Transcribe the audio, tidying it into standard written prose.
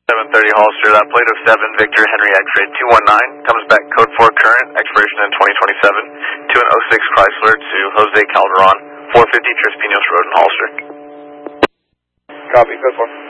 730 Hollister, that plate of 7, Victor Henry X-ray 219, comes back code 4 current, expiration in 2027, to an 06 Chrysler to Jose Calderon, 450 Tres Pinos Road in Hollister. Copy, code 4.